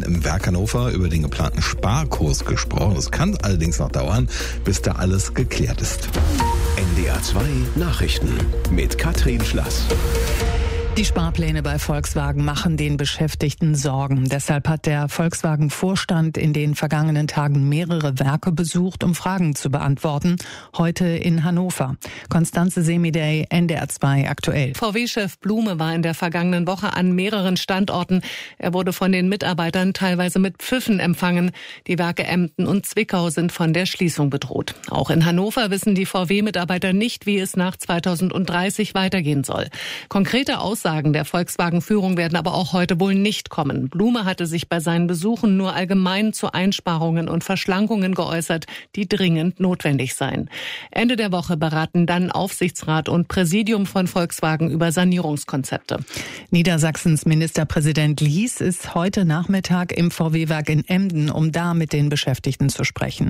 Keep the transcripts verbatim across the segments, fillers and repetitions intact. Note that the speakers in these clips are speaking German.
im Werk Hannover über den geplanten Sparkurs gesprochen. Es kann allerdings noch dauern, bis da alles geklärt ist. N D R zwei Nachrichten mit Katrin Schlass. Die Sparpläne bei Volkswagen machen den Beschäftigten Sorgen. Deshalb hat der Volkswagen-Vorstand in den vergangenen Tagen mehrere Werke besucht, um Fragen zu beantworten. Heute in Hannover. Konstanze Semidey, N D R zwei aktuell. V W-Chef Blume war in der vergangenen Woche an mehreren Standorten. Er wurde von den Mitarbeitern teilweise mit Pfiffen empfangen. Die Werke Emden und Zwickau sind von der Schließung bedroht. Auch in Hannover wissen die V W-Mitarbeiter nicht, wie es nach zweitausenddreißig weitergehen soll. Konkrete Aussagen Aussagen der Volkswagen-Führung werden aber auch heute wohl nicht kommen. Blume hatte sich bei seinen Besuchen nur allgemein zu Einsparungen und Verschlankungen geäußert, die dringend notwendig seien. Ende der Woche beraten dann Aufsichtsrat und Präsidium von Volkswagen über Sanierungskonzepte. Niedersachsens Ministerpräsident Lies ist heute Nachmittag im V W-Werk in Emden, um da mit den Beschäftigten zu sprechen.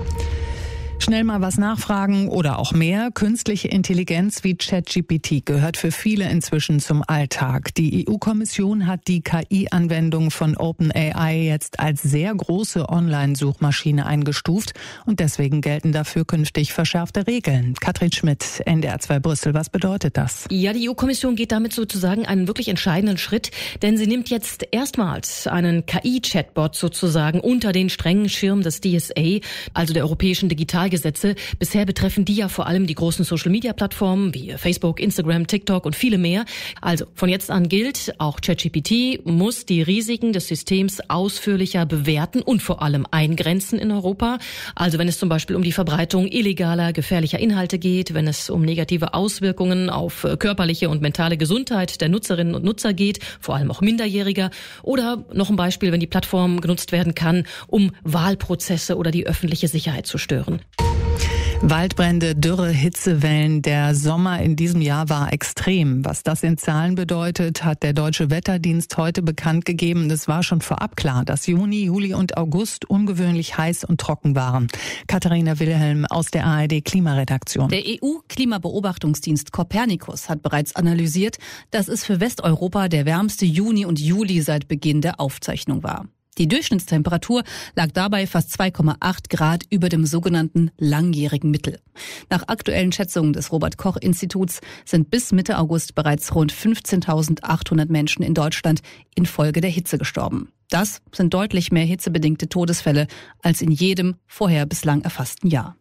Schnell mal was nachfragen oder auch mehr. Künstliche Intelligenz wie ChatGPT gehört für viele inzwischen zum Alltag. Die E U-Kommission hat die K I-Anwendung von OpenAI jetzt als sehr große Online-Suchmaschine eingestuft und deswegen gelten dafür künftig verschärfte Regeln. Katrin Schmidt, N D R zwei Brüssel. Was bedeutet das? Ja, die E U-Kommission geht damit sozusagen einen wirklich entscheidenden Schritt, denn sie nimmt jetzt erstmals einen K I-Chatbot sozusagen unter den strengen Schirm des D S A, also der Europäischen Digital Gesetze. Bisher betreffen die ja vor allem die großen Social-Media-Plattformen wie Facebook, Instagram, TikTok und viele mehr. Also von jetzt an gilt, auch ChatGPT muss die Risiken des Systems ausführlicher bewerten und vor allem eingrenzen in Europa. Also wenn es zum Beispiel um die Verbreitung illegaler, gefährlicher Inhalte geht, wenn es um negative Auswirkungen auf körperliche und mentale Gesundheit der Nutzerinnen und Nutzer geht, vor allem auch Minderjähriger. Oder noch ein Beispiel, wenn die Plattform genutzt werden kann, um Wahlprozesse oder die öffentliche Sicherheit zu stören. Waldbrände, Dürre, Hitzewellen. Der Sommer in diesem Jahr war extrem. Was das in Zahlen bedeutet, hat der Deutsche Wetterdienst heute bekannt gegeben. Es war schon vorab klar, dass Juni, Juli und August ungewöhnlich heiß und trocken waren. Katharina Wilhelm aus der A R D Klimaredaktion. Der E U-Klimabeobachtungsdienst Copernicus hat bereits analysiert, dass es für Westeuropa der wärmste Juni und Juli seit Beginn der Aufzeichnung war. Die Durchschnittstemperatur lag dabei fast zwei Komma acht Grad über dem sogenannten langjährigen Mittel. Nach aktuellen Schätzungen des Robert-Koch-Instituts sind bis Mitte August bereits rund fünfzehntausendachthundert Menschen in Deutschland infolge der Hitze gestorben. Das sind deutlich mehr hitzebedingte Todesfälle als in jedem vorher bislang erfassten Jahr.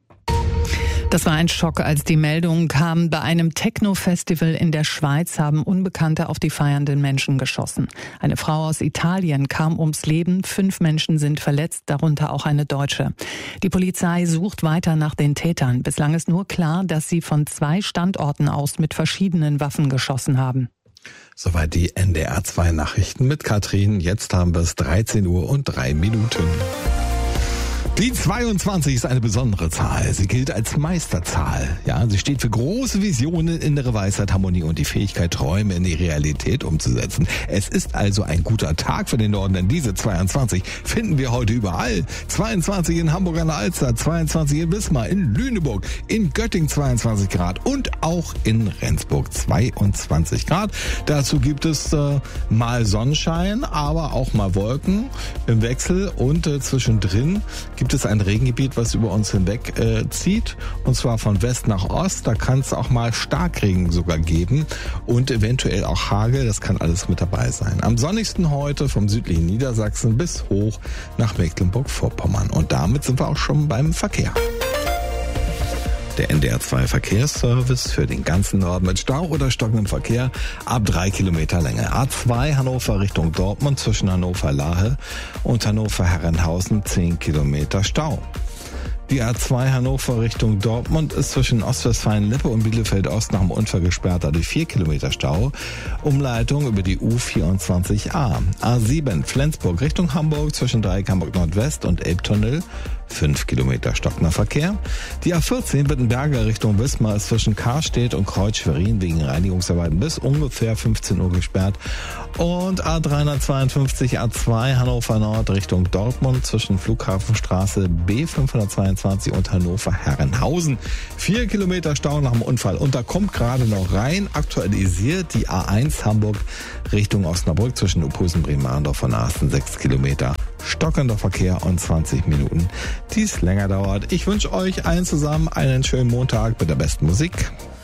Das war ein Schock, als die Meldungen kamen. Bei einem Techno-Festival in der Schweiz haben Unbekannte auf die feiernden Menschen geschossen. Eine Frau aus Italien kam ums Leben. Fünf Menschen sind verletzt, darunter auch eine Deutsche. Die Polizei sucht weiter nach den Tätern. Bislang ist nur klar, dass sie von zwei Standorten aus mit verschiedenen Waffen geschossen haben. Soweit die N D R zwei Nachrichten mit Katrin. Jetzt haben wir es dreizehn Uhr und drei Minuten. Die zweiundzwanzig ist eine besondere Zahl. Sie gilt als Meisterzahl. Ja, sie steht für große Visionen, innere Weisheit, Harmonie und die Fähigkeit, Träume in die Realität umzusetzen. Es ist also ein guter Tag für den Norden, denn diese zweiundzwanzig finden wir heute überall. zweiundzwanzig in Hamburg an der Alster, zweiundzwanzig in Wismar, in Lüneburg, in Göttingen zweiundzwanzig Grad und auch in Rendsburg zweiundzwanzig Grad. Dazu gibt es äh, mal Sonnenschein, aber auch mal Wolken im Wechsel und äh, zwischendrin gibt es ein Regengebiet, was über uns hinweg äh, zieht, und zwar von West nach Ost. Da kann es auch mal Starkregen sogar geben und eventuell auch Hagel. Das kann alles mit dabei sein. Am sonnigsten heute vom südlichen Niedersachsen bis hoch nach Mecklenburg-Vorpommern. Und damit sind wir auch schon beim Verkehr. Der N D R zwei Verkehrsservice für den ganzen Norden mit Stau oder stockendem Verkehr ab drei Kilometer Länge. A zwei Hannover Richtung Dortmund zwischen Hannover-Lahe und Hannover-Herrenhausen zehn Kilometer Stau. Die A zwei Hannover Richtung Dortmund ist zwischen Ostwestfalen-Lippe und Bielefeld-Ost nach dem Unfall gesperrt, dadurch vier Kilometer Stau. Umleitung über die U vierundzwanzig A. A sieben Flensburg Richtung Hamburg zwischen Dreieck Hamburg Nordwest und Elbtunnel fünf Kilometer stockender Verkehr. Die A vierzehn Wittenberge Richtung Wismar ist zwischen Karstedt und Kreuz Schwerin wegen Reinigungsarbeiten bis ungefähr fünfzehn Uhr gesperrt. Und A dreihundertzweiundfünfzig A zwei Hannover Nord Richtung Dortmund zwischen Flughafenstraße B fünfhundertzweiundzwanzig und Hannover-Herrenhausen. Vier Kilometer Stau nach dem Unfall. Und da kommt gerade noch rein, aktualisiert die A eins Hamburg Richtung Osnabrück zwischen Uphusen, Bremerndorf und Asten. Sechs Kilometer stockender Verkehr und zwanzig Minuten, die es länger dauert. Ich wünsche euch allen zusammen einen schönen Montag mit der besten Musik.